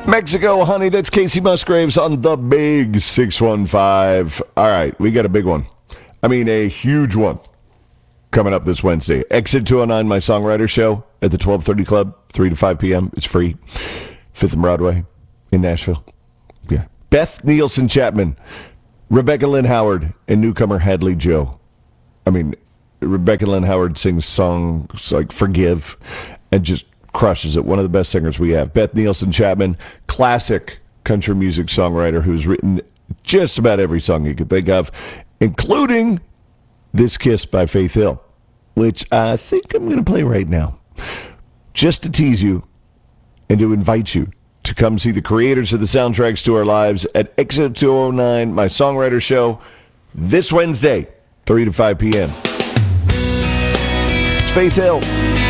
Mexico, honey, that's Casey Musgraves on the big 615. All right, we got a big one. I mean, a huge one coming up this Wednesday. Exit 209, my songwriter show at the 1230 Club, 3 to 5 p.m. It's free. 5th and Broadway in Nashville. Yeah. Beth Nielsen Chapman, Rebecca Lynn Howard, and newcomer Hadley Joe. I mean, Rebecca Lynn Howard sings songs like Forgive and just crushes it. One of the best singers we have. Beth Nielsen Chapman, classic country music songwriter who's written just about every song you could think of, including This Kiss by Faith Hill, which I think I'm going to play right now, just to tease you and to invite you to come see the creators of the soundtracks to our lives at Exit 209, my songwriter show, this Wednesday, 3 to 5 p.m. It's Faith Hill.